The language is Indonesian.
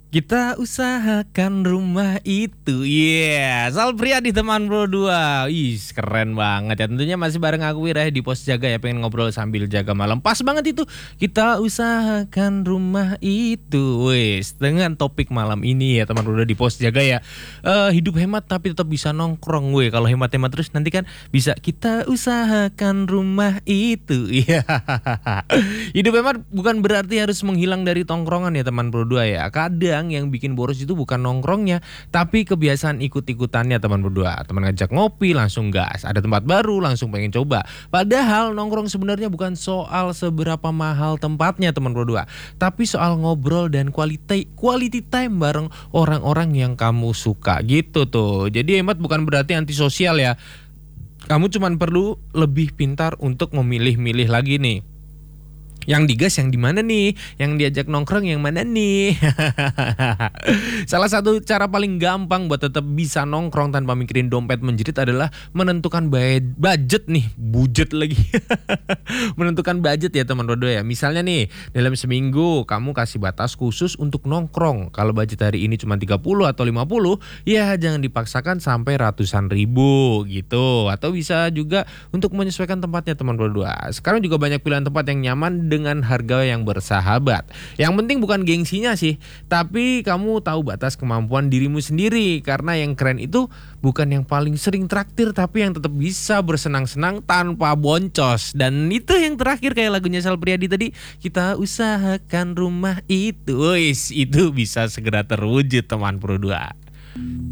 Kita usahakan rumah itu. Iya, Sal Priadi teman bro dua. Ih, keren banget ya. Tentunya masih bareng aku Wira di Pos Jaga ya, pengen ngobrol sambil jaga malam. Pas banget itu. Kita usahakan rumah itu. Wis, dengan topik malam ini ya teman bro dua di Pos Jaga ya. Hidup hemat tapi tetap bisa nongkrong. Weh, kalau hemat-hemat terus nanti kan bisa kita usahakan rumah itu. Iya. Hidup hemat bukan berarti harus menghilang dari tongkrongan ya teman bro dua ya. Kadang yang bikin boros itu bukan nongkrongnya, tapi kebiasaan ikut-ikutannya teman berdua. Teman ngajak ngopi langsung gas, ada tempat baru langsung pengen coba. Padahal nongkrong sebenarnya bukan soal seberapa mahal tempatnya teman berdua, tapi soal ngobrol dan quality time bareng orang-orang yang kamu suka gitu tuh. Jadi hemat bukan berarti antisosial ya. Kamu cuma perlu lebih pintar untuk memilih-milih lagi nih. Yang digas yang di mana nih? Yang diajak nongkrong yang mana nih? Salah satu cara paling gampang buat tetap bisa nongkrong tanpa mikirin dompet menjerit adalah menentukan budget nih, budget lagi. Menentukan budget ya teman berdua ya. Misalnya nih, dalam seminggu kamu kasih batas khusus untuk nongkrong. Kalau budget hari ini cuma 30 atau 50, ya jangan dipaksakan sampai ratusan ribu gitu. Atau bisa juga untuk menyesuaikan tempatnya teman berdua. Sekarang juga banyak pilihan tempat yang nyaman dengan harga yang bersahabat. Yang penting bukan gengsinya sih, tapi kamu tahu batas kemampuan dirimu sendiri. Karena yang keren itu bukan yang paling sering traktir, tapi yang tetap bisa bersenang-senang tanpa boncos. Dan itu yang terakhir kayak lagunya Sal Priadi tadi, kita usahakan rumah itu. Wis, itu bisa segera terwujud teman Pro 2.